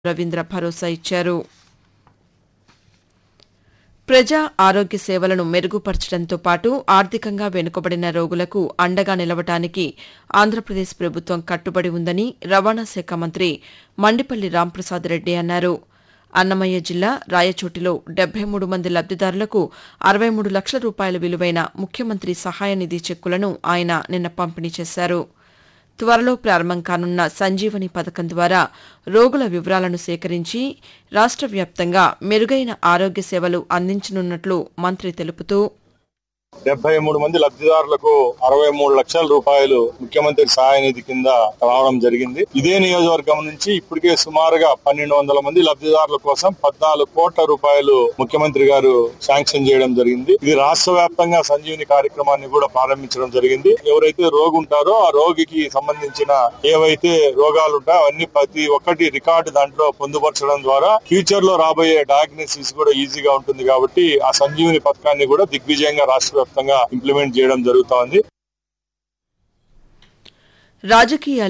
రవీంద్ర భరోసా ఇచ్చారు. ప్రజా ఆరోగ్య సేవలను మెరుగుపరచడంతో పాటు ఆర్థికంగా వెనుకబడిన రోగులకు అండగా నిలవడానికి ఆంధ్రప్రదేశ్ ప్రభుత్వం కట్టుబడి ఉందని రవాణా శాఖ మంత్రి మండిపల్లి రాంప్రసాద్ రెడ్డి అన్నారు. అన్నమయ్య జిల్లా రాయచోటిలో 73 మంది లబ్దిదారులకు 63 లక్షల రూపాయల విలువైన ముఖ్యమంత్రి సహాయ నిధి చెక్కులను ఆయన నిన్న పంపిణీ చేశారు. త్వరలో ప్రారంభం కానున్న సంజీవని పథకం ద్వారా రోగుల వివరాలను సేకరించి రాష్ట్ర వ్యాప్తంగా మెరుగైన ఆరోగ్య సేవలు అందించనున్నట్లు మంత్రి తెలుపుతూ 73 మంది లబ్ధిదారులకు 63 లక్షల రూపాయలు ముఖ్యమంత్రి సహాయ నిధి కింద రావడం జరిగింది. ఇదే నియోజకవర్గం నుంచి ఇప్పటికే సుమారుగా 1200 మంది లబ్ధిదారుల కోసం 14 కోట్ల రూపాయలు ముఖ్యమంత్రి గారు శాంక్షన్ చేయడం జరిగింది. ఇది రాష్ట్ర వ్యాప్తంగా సంజీవని కార్యక్రమాన్ని కూడా ప్రారంభించడం జరిగింది. ఎవరైతే రోగి ఉంటారో ఆ రోగికి సంబంధించిన ఏవైతే రోగాలు ఉంటాయో అవన్నీ ప్రతి ఒక్కటి రికార్డు దాంట్లో పొందుపరచడం ద్వారా ఫ్యూచర్ లో రాబోయే డయాగ్నోసిస్ కూడా ఈజీగా ఉంటుంది. కాబట్టి ఆ సంజీవని పథకాన్ని కూడా దిగ్విజయంగా రాష్ట్ర వ్యాప్తంగా ఇంప్లిమెంట్ చేయడం జరుగుతోంది. రాజకీయాలు